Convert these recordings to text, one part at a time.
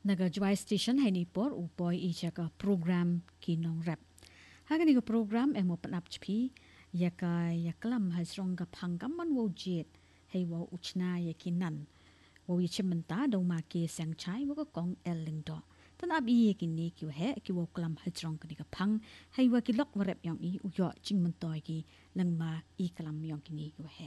naga Joy Station hai ni por upoi I jaka program kinong rap. Haga ni program emo panap chpi yaka yaklam hasrong ka phangkaman wo jet hei wo uchna yakinan. Wo yichimenta do ma ke sang chai wo ko kong eling do. Tan ab I yakini ki he ki wo klam hasrong ka ni ka phang hei wa ki lok warap yang I uyo ching mentoi ki lang ma I kalam yang kini ki he.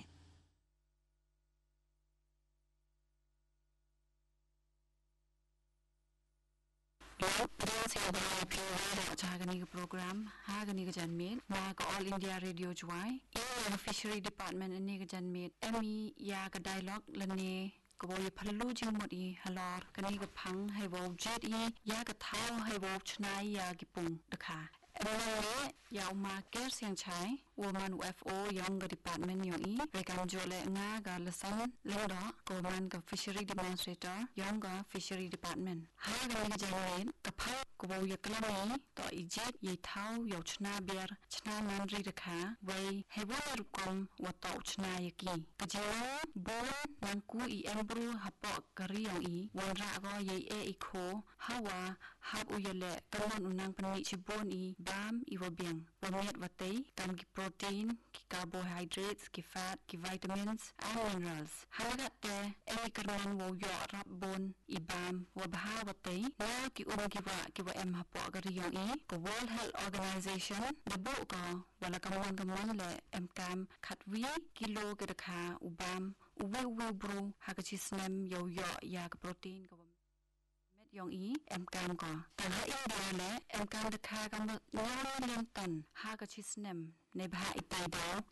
Hagani program hagani janmit wa ka All India Radio Jwai in Fishery Department ni janmit emi ya ka dialogue lane ko boy phalu jingmodi halor kani ka phang hai wo jet I ya ka thau hai wo chnai ya ki pung dakha Emang ya uma care siang chai woman UFO yang ke department yang I rekam jole nga ga lesan lendo ko man ka fishery demonstrator yang ka fishery department ha ga ni jain ka phai ko bo ya klami to ijet ye thau yo chna ber chna man ri rakha wai hebo rukom wa to chna yaki ka jain bon man ku I embru hapo kari yang I wan ra go ye e ko hawa hab u yele kamon unang pani chibon I bam I wabiang wamiat watay kam ki protein ki carbohydrates ki fat ki vitamins and minerals halaga te e karman wo yo rap bon I bam wa bha watay na ki ki wa em hapo agari yong I ko World Health Organization the bo ko wala kamon le em kam khatwi kilo ke dakha ubam uwe bro hagachi snem yo ya ka protein ko Yong I em kam ko ta ha India le em kam de kha kam nyam lem tan ha ka chi snem nei bha I tai do